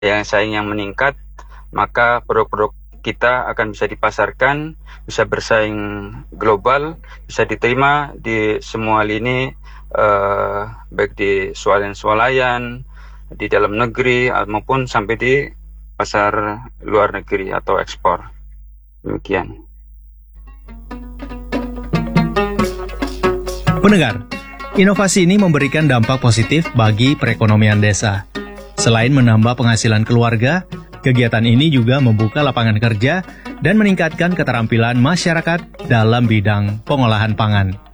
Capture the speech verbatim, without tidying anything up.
daya saing yang meningkat, maka produk-produk kita akan bisa dipasarkan, bisa bersaing global, bisa diterima di semua lini, eh, baik di swalayan-swalayan, di dalam negeri, maupun sampai di pasar luar negeri atau ekspor. Demikian. Pendengar, inovasi ini memberikan dampak positif bagi perekonomian desa. Selain menambah penghasilan keluarga, kegiatan ini juga membuka lapangan kerja dan meningkatkan keterampilan masyarakat dalam bidang pengolahan pangan.